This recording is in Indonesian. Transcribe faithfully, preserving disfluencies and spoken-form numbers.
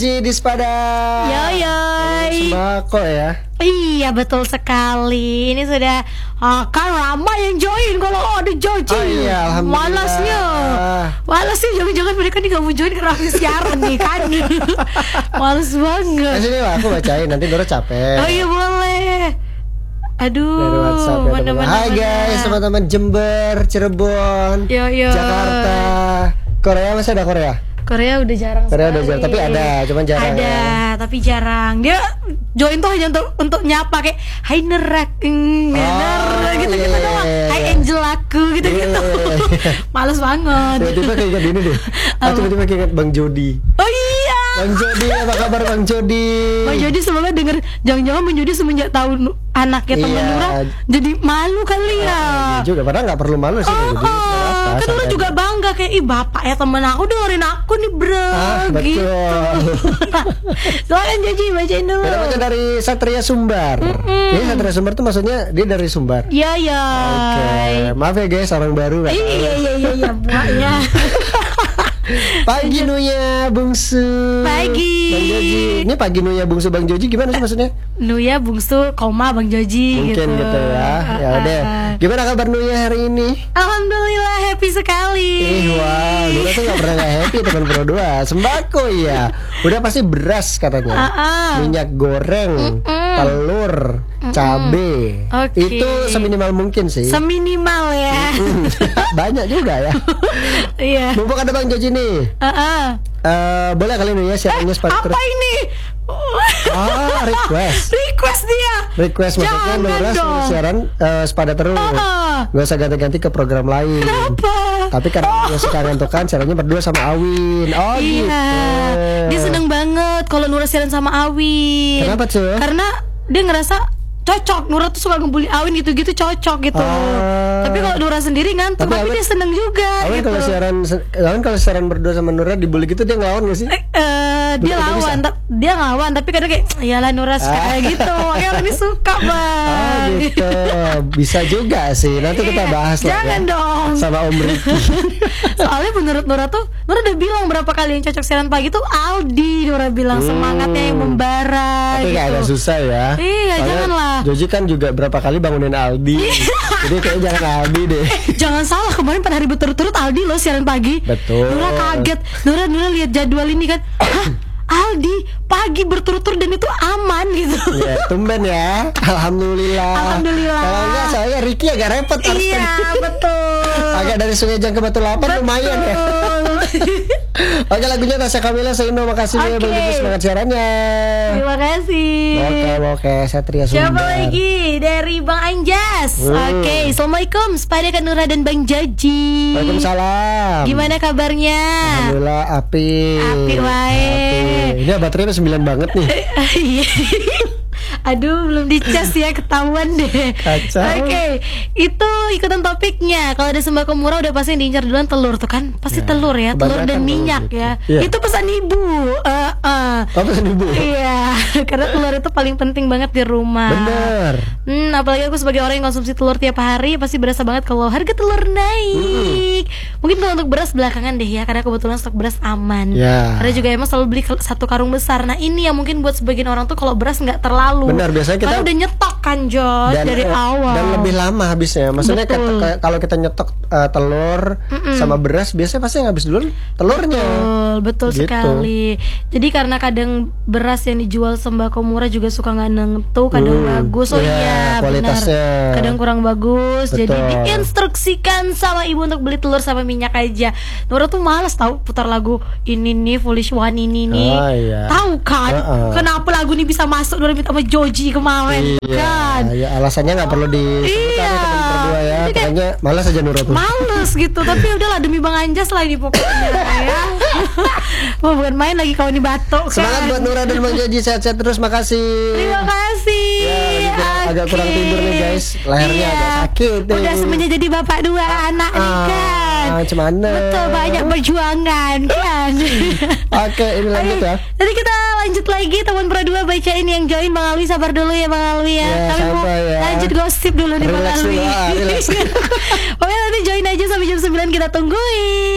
Joji di Spada. Yoyoy. Sembako ya. Iya betul sekali. Ini sudah uh, kan ramai yang join kalau ada Joji. Oh iya, alhamdulillah. Malasnya, malasnya jangan-jangan mereka nih gak mau join karena habis siaran nih kan. Males banget. Nah, sini lah, aku bacain nanti Dora capek. Oh iya boleh. Aduh. Dari WhatsApp ya, mana, teman. mana, Hai mana. guys, teman-teman Jember, Cirebon, Yo, yo. Jakarta. Korea masih ada Korea? Korea udah jarang Korea udah sekali. jarang, tapi ada, cuman jarang. Ada, ya. tapi jarang. Dia join tuh hanya untuk untuk nyapa kayak Hai Nerak, mm, Oh, gitu gitu iya, doang. iya, Hai iya. Angel aku gitu gitu. Iya, iya, iya. Males banget. Tiba-tiba keinget ini deh. Ah, tiba-tiba keinget Bang Jody. Oh iya. Bang Jody, apa kabar Bang Jody? Bang Jody sebenarnya denger jangan-jangan Bang Jody semenjak tahu anaknya temen Iya. Nura jadi malu kali ya. Iya juga, padahal nggak perlu malu sih. Oh, Bang Jody. oh. Kenapa? Kan Nura Santai juga aja. bangga kayak ih bapak ya temen aku dengerin aku nih bro. Ah, Gitu. betul. Silakan Joji bacain dulu. Kita baca dari Satria Sumbar. Mm-mm. Ini Satria Sumbar tuh maksudnya dia dari Sumbar. Iya ya. Oke, maaf ya guys, orang baru. Iya iya iya iya iya buahnya. Pagi Nuya Bungsu. Pagi. Bang Joji. Ini pagi Nuya Bungsu Bang Joji gimana sih maksudnya? Nuya bungsu koma Bang Joji Mungkin gitu. gitu ya. Ya Ah, udah. ah. Gimana kabar Nuya hari ini? Alhamdulillah happy sekali. Ih wow, Nura tuh gak pernah gak happy teman Pro dua. Sembako ya. Udah pasti beras katanya. Ah, ah. Minyak goreng, Mm-mm. telur, cabe. Oke. Itu seminimal mungkin sih. Seminimal ya. Banyak juga ya. Iya. Mumpung ada Bang Joji nih. Ah, ah. Eh, boleh kali Nuya sharingnya seperti Apa ini? Ah, request. Request dia. Request maksudnya Jangan Nura dong. suruh siaran eh, Spada terus. Ah, ah. Gak usah ganti-ganti ke program lain. Apa? Tapi karena dia suka ngantukan, siarannya berdua sama Awin. Oh Iya. gitu. Dia seneng banget kalau Nura siaran sama Awin. Kenapa tuh? Karena dia ngerasa cocok. Nura tuh suka ngebully Awin gitu-gitu cocok gitu. Ah. Tapi kalau Nura sendiri ngantuk, Tapi tapi, Awin- dia seneng juga Awin gitu. kalau siaran, Awin kalau siaran berdua sama Nura dibully gitu dia ngelawan gak sih? Eh, eh, dia Dia lawan, bisa? ta- dia lawan, tapi kadang kayak iyalah Nura suka Ah. kayak gitu. Makanya Awin ini suka Ah bang. gitu. Bisa juga sih. Nanti kita bahas lah Jangan ya. dong. Sama Om Ricky. Soalnya menurut Nura tuh Nura udah bilang berapa kali yang cocok siaran pagi tuh Aldi. Nura bilang Hmm. semangatnya yang membara Tapi gitu. gak agak susah ya. Iya, Soalnya janganlah. Joji kan juga berapa kali bangunin Aldi. Jadi kayaknya jangan Aldi deh. Jangan salah, kemarin pada hari berturut-turut Aldi loh siaran pagi. Betul. Nura kaget. Nura Nura lihat jadwal ini kan. Hah? Aldi pagi berturut-turut dan itu aman gitu. Ya, tumben ya. Alhamdulillah. Alhamdulillah. Kalau enggak saya Ricky agak repot harus Iya betul. agak dari Sungai Jang ke Batu Lapan lumayan ya. Oke, lagunya Tasya Kamila Seino, makasih ya Oke. Bang Joji semangat siarannya. Terima kasih. Oke, oke, Satria Sumbar. Siapa lagi dari Bang Anjas? Hmm. Oke, assalamualaikum. Sepada Kak Nura dan Bang Joji. Waalaikumsalam. Gimana kabarnya? Alhamdulillah api. Api wae. Api. Ini baterainya sembilan banget nih. Iya. Aduh, belum dicas ya, ketahuan deh. Kacau. Oke, itu ikutan topiknya. Kalau ada sembako murah udah pasti yang diincar duluan telur tuh kan. Pasti Ya, telur ya, telur kebanyakan dan kalau minyak gitu. ya. Iya. Itu pesan ibu. Eh, eh. Apa sih Ibu? Iya, karena telur itu paling penting banget di rumah. Bener. Hmm, apalagi aku sebagai orang yang konsumsi telur tiap hari pasti berasa banget kalau harga telur naik. Mungkin kalau untuk beras belakangan deh ya, karena kebetulan stok beras aman. Ya. Karena juga emang selalu beli ke- satu karung besar. Nah ini yang mungkin buat sebagian orang tuh kalau beras nggak terlalu. Benar, biasanya kita- Karena udah nyetok kan Jos dari eh, awal. dan lebih lama habisnya. Maksudnya Betul. kata- kayak kalau kita nyetok eh, telur sama beras biasanya pasti yang habis duluan telurnya. Betul, betul Gitu. sekali. Jadi karena kadang beras yang dijual sembako murah juga suka nggak nentu, kadang Hmm, bagus. Oh iya, iya, kualitasnya. benar. Kadang kurang bagus. Jadi Betul. diinstruksikan sama ibu untuk beli telur sama minyak aja. Nura tuh malas tahu putar lagu ini nih Foolish One ini nih. Ah, iya. Tahu kan? Uh-uh. Kenapa lagu ini bisa masuk Nura minta sama Joji kemarin Iya, kan? ya, alasannya nggak perlu disebutkan Iya. ya teman berdua ya. Jadi kayak- Pokoknya malas aja Nurul. Males gitu, tapi udahlah demi Bang Anjas lah ini pokoknya ya. Wah, bukan main lagi kau ini batuk kan. Semangat buat Nura dan Bang Joji, sehat-sehat terus, makasih. Terima kasih. Ya, lagi kurang- agak kurang Oke. tidur nih, guys. Lehernya Iya. agak sakit nih. Udah semenjak jadi bapak dua anak nih kan. Ah, cuman Betul, banyak perjuangan kan. Oke, ini lanjut ya. Jadi kita lanjut lagi teman Pro dua bacain yang join Bang Alwi, sabar dulu ya Bang Alwi ya. Ya, Kami mau santai ya. lanjut gosip dulu nih Bang Relax Alwi. dulu, ah, relax. Pokoknya nanti join aja sampai jam sembilan kita tungguin.